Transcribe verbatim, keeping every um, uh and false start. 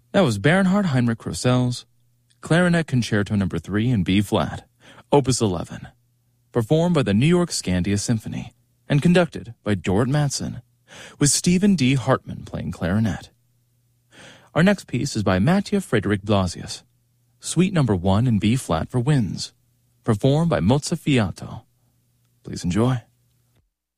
That was Bernhard Heinrich Krossel's Clarinet Concerto Number three in B-flat, Opus eleven, performed by the New York Scandia Symphony and conducted by Dorrit Mattson, with Stephen D. Hartman playing clarinet. Our next piece is by Mattia Frederick Blasius, Suite Number one in B-flat for winds, performed by Mozzafiato. Please enjoy.